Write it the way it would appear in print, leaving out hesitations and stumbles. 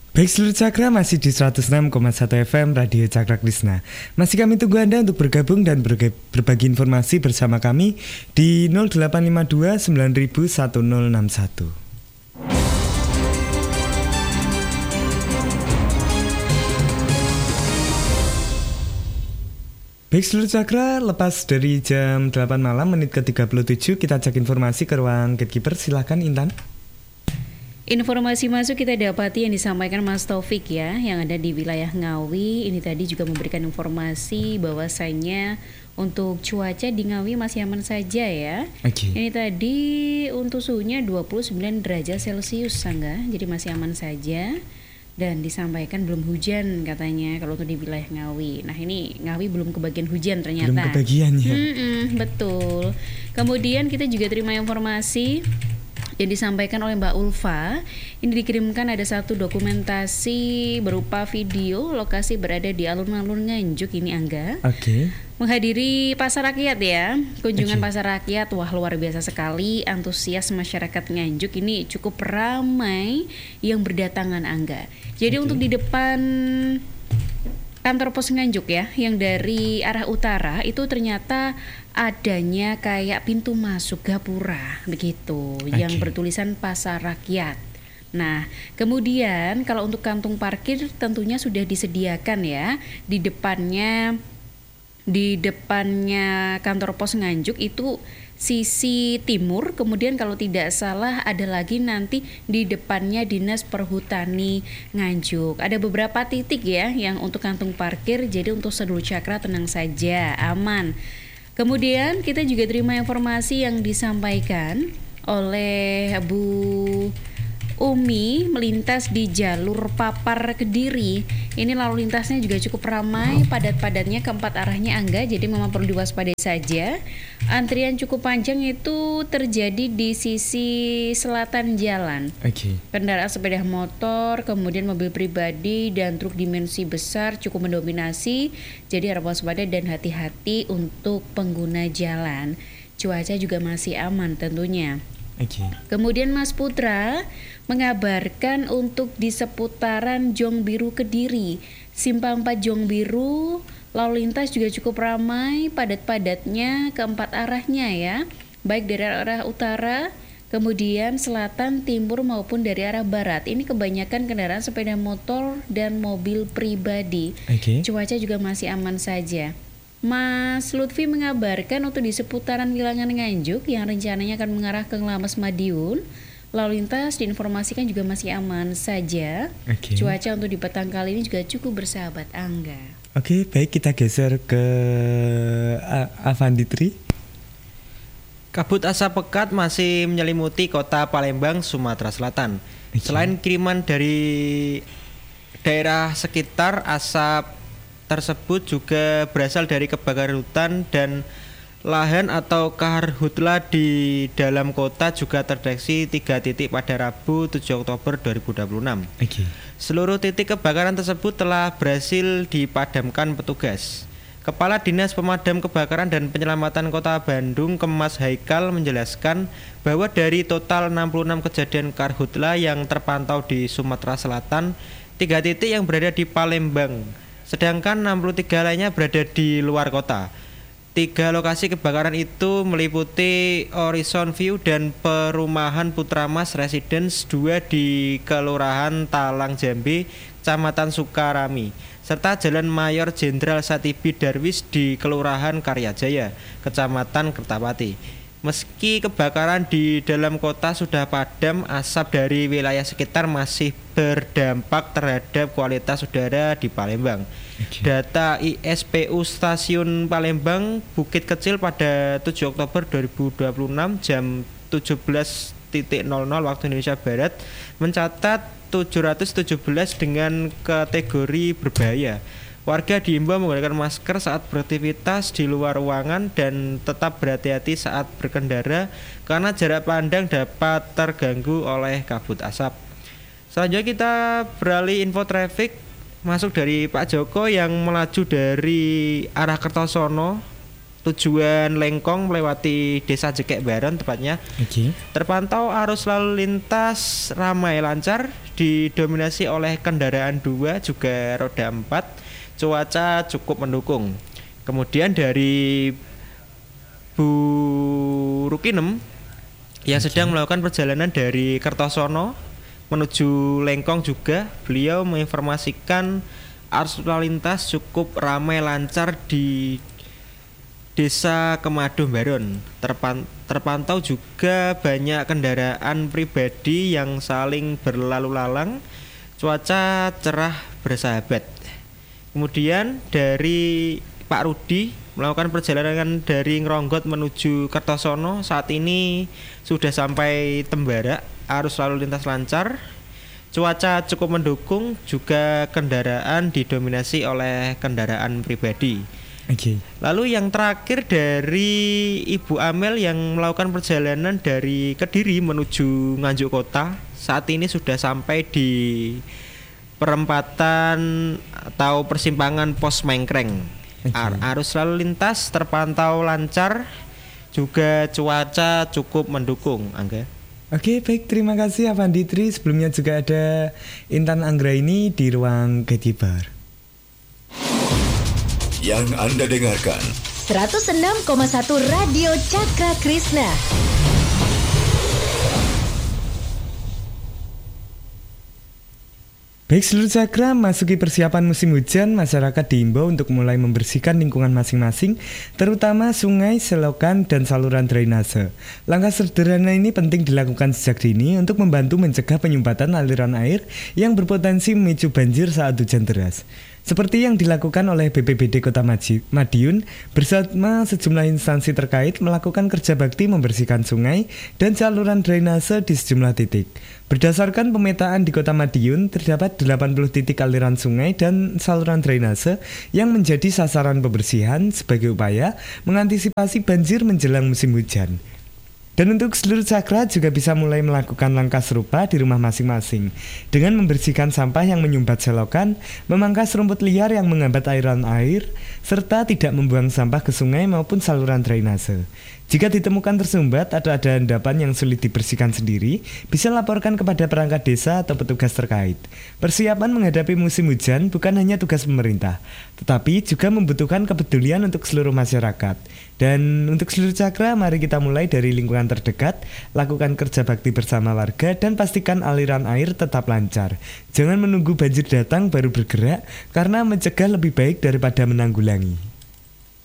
Baik seluruh Cakra masih di 106,1 FM Radio Cakra Krisna. Masih kami tunggu Anda untuk bergabung dan berbagi informasi bersama kami di 0852 9000 1061. Baik seluruh Cakra, lepas dari jam 8 malam menit ke 37 kita cek informasi ke ruang Gatekeeper. Silakan Intan. Informasi masuk kita dapati yang disampaikan Mas Taufik ya, yang ada di wilayah Ngawi. Ini tadi juga memberikan informasi bahwasanya untuk cuaca di Ngawi masih aman saja ya. Ini tadi untuk suhunya 29 derajat Celcius Sangga, jadi masih aman saja. Dan disampaikan belum hujan katanya kalau untuk di wilayah Ngawi. Nah ini Ngawi belum kebagian hujan ternyata. Belum kebagian ya. Betul. Kemudian kita juga terima informasi yang disampaikan oleh Mbak Ulfa. Ini dikirimkan ada satu dokumentasi berupa video lokasi berada di alun-alun Nganjuk ini Angga. Menghadiri pasar rakyat ya. Kunjungan pasar rakyat, wah luar biasa sekali. Antusias masyarakat Nganjuk ini cukup ramai yang berdatangan Angga. Jadi untuk di depan kantor pos Nganjuk ya, yang dari arah utara itu ternyata adanya kayak pintu masuk gapura begitu, yang bertulisan pasar rakyat. Nah, kemudian kalau untuk kantung parkir tentunya sudah disediakan ya di depannya kantor pos Nganjuk itu sisi timur. Kemudian kalau tidak salah ada lagi nanti di depannya Dinas Perhutani Nganjuk. Ada beberapa titik ya yang untuk kantung parkir, jadi untuk seluruh Cakra tenang saja, aman. Kemudian kita juga terima informasi yang disampaikan oleh Bu Umi melintas di jalur Papar Kediri. Ini lalu lintasnya juga cukup ramai, padat-padatnya keempat arahnya Angga, jadi memang perlu diwaspadai saja. Antrian cukup panjang itu terjadi di sisi selatan jalan. Kendaraan sepeda motor, kemudian mobil pribadi dan truk dimensi besar cukup mendominasi, jadi harap waspada dan hati-hati untuk pengguna jalan. Cuaca juga masih aman tentunya. Kemudian Mas Putra mengabarkan untuk di seputaran Jong Biru Kediri, Simpang 4 Jong Biru, lalu lintas juga cukup ramai, padat-padatnya keempat arahnya ya, baik dari arah utara, kemudian selatan, timur maupun dari arah barat. Ini kebanyakan kendaraan sepeda motor dan mobil pribadi. Cuaca juga masih aman saja. Mas Lutfi mengabarkan untuk di seputaran Wilangan Nganjuk yang rencananya akan mengarah ke Nglames Madiun, lalu lintas diinformasikan juga masih aman saja. Cuaca untuk di petang kali ini juga cukup bersahabat Angga. Baik, kita geser ke Avanditri. Kabut asap pekat masih menyelimuti kota Palembang, Sumatera Selatan. Selain kiriman dari daerah sekitar, asap tersebut juga berasal dari kebakaran hutan dan lahan atau karhutla di dalam kota juga terdeteksi 3 titik pada Rabu 7 Oktober 2026. Seluruh titik kebakaran tersebut telah berhasil dipadamkan petugas. Kepala Dinas Pemadam Kebakaran dan Penyelamatan Kota Bandung, Kemas Haikal, menjelaskan bahwa dari total 66 kejadian karhutla yang terpantau di Sumatera Selatan, 3 titik yang berada di Palembang, sedangkan 63 lainnya berada di luar kota. 3 lokasi kebakaran itu meliputi Horizon View dan perumahan Putramas Residence 2 di Kelurahan Talang Jambi, Kecamatan Sukarami, serta Jalan Mayor Jenderal Satibi Darwis di Kelurahan Karyajaya, Kecamatan Kertapati. Meski kebakaran di dalam kota sudah padam, asap dari wilayah sekitar masih berdampak terhadap kualitas udara di Palembang. Data ISPU Stasiun Palembang Bukit Kecil pada 7 Oktober 2026 jam 17.00 waktu Indonesia Barat mencatat 717 dengan kategori berbahaya. Warga diimbau menggunakan masker saat beraktivitas di luar ruangan dan tetap berhati-hati saat berkendara karena jarak pandang dapat terganggu oleh kabut asap. Selanjutnya kita beralih info traffic masuk dari Pak Joko yang melaju dari arah Kertosono tujuan Lengkong melewati Desa Jekek Baron tepatnya. Oke. Terpantau arus lalu lintas ramai lancar, didominasi oleh kendaraan 2 juga roda 4. Cuaca cukup mendukung. Kemudian dari Bu Rukinem yang sedang melakukan perjalanan dari Kertosono menuju Lengkong juga, beliau menginformasikan arus lalu lintas cukup ramai lancar di Desa Kemado Baron. Terpantau juga banyak kendaraan pribadi yang saling berlalu lalang. Cuaca cerah bersahabat. Kemudian dari Pak Rudi melakukan perjalanan dari Ngronggot menuju Kertosono. Saat ini sudah sampai Tembara. Arus lalu lintas lancar. Cuaca cukup mendukung, juga kendaraan didominasi oleh kendaraan pribadi. Oke. Lalu yang terakhir dari Ibu Amel yang melakukan perjalanan dari Kediri menuju Nganjuk Kota. Saat ini sudah sampai di perempatan atau persimpangan Pos Mengkreng. Arus lalu lintas terpantau lancar, juga cuaca cukup mendukung, Angga. Oke, baik, terima kasih Avanditri. Sebelumnya juga ada Intan Anggraini di ruang Getibar. Yang Anda dengarkan 106,1 Radio Cakra Krishna. Baik, seluruh cakra, masuki persiapan musim hujan, masyarakat diimbau untuk mulai membersihkan lingkungan masing-masing, terutama sungai, selokan, dan saluran drainase. Langkah sederhana ini penting dilakukan sejak dini untuk membantu mencegah penyumbatan aliran air yang berpotensi memicu banjir saat hujan deras. Seperti yang dilakukan oleh BPBD Kota Madiun bersama sejumlah instansi terkait melakukan kerja bakti membersihkan sungai dan saluran drainase di sejumlah titik. Berdasarkan pemetaan di Kota Madiun, terdapat 80 titik aliran sungai dan saluran drainase yang menjadi sasaran pembersihan sebagai upaya mengantisipasi banjir menjelang musim hujan. Dan untuk seluruh cakra juga bisa mulai melakukan langkah serupa di rumah masing-masing dengan membersihkan sampah yang menyumbat selokan, memangkas rumput liar yang menghambat aliran air, serta tidak membuang sampah ke sungai maupun saluran drainase. Jika ditemukan tersumbat atau ada endapan yang sulit dibersihkan sendiri, bisa laporkan kepada perangkat desa atau petugas terkait. Persiapan menghadapi musim hujan bukan hanya tugas pemerintah, tetapi juga membutuhkan kepedulian untuk seluruh masyarakat. Dan untuk seluruh cakra, mari kita mulai dari lingkungan terdekat, lakukan kerja bakti bersama warga, dan pastikan aliran air tetap lancar. Jangan menunggu banjir datang baru bergerak, karena mencegah lebih baik daripada menanggulangi.